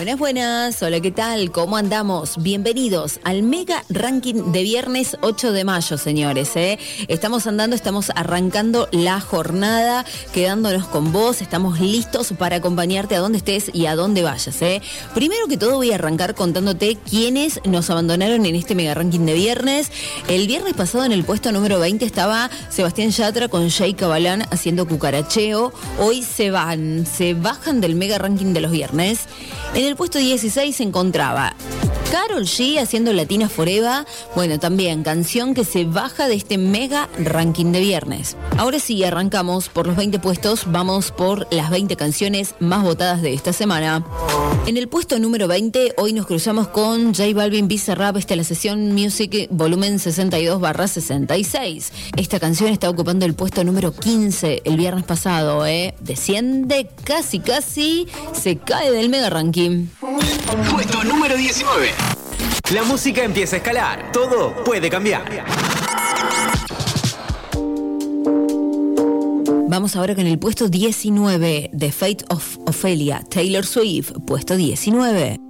Buenas, buenas. Hola, ¿qué tal? ¿Cómo andamos? Bienvenidos al Mega Ranking de viernes 8 de mayo, señores. Estamos arrancando la jornada, quedándonos con vos. Estamos listos para acompañarte a donde estés y a donde vayas. Primero que todo voy a arrancar contándote quiénes nos abandonaron en este Mega Ranking de viernes. El viernes pasado en el puesto número 20 estaba Sebastián Yatra con Jay Cabalán haciendo cucaracheo. Hoy se bajan del Mega Ranking de los viernes. En el puesto 16 se encontraba Karol G haciendo Latina Forever. Bueno, también canción que se baja de este Mega Ranking de viernes. Ahora sí, arrancamos por los 20 puestos. Vamos por las 20 canciones más votadas de esta semana. En el puesto número 20, hoy nos cruzamos con J Balvin, Bizarrap, la sesión Music volumen 62/66. Esta canción está ocupando el puesto número 15 el viernes pasado. Desciende casi, se cae del Mega Ranking. Puesto número 19. La música empieza a escalar. Todo puede cambiar. Vamos ahora con el puesto 19 de Fate of Ophelia, Taylor Swift, puesto 19.